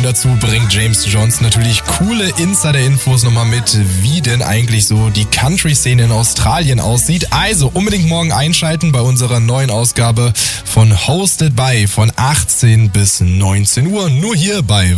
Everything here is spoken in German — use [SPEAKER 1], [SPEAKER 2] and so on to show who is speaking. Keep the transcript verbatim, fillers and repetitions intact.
[SPEAKER 1] dazu bringt James Johnson natürlich coole Insider-Infos nochmal mit, wie denn eigentlich so die Country-Szene in Australien aussieht. Also unbedingt morgen einschalten bei unserer neuen Ausgabe von Hosted by von achtzehn bis neunzehn Uhr. Nur hier bei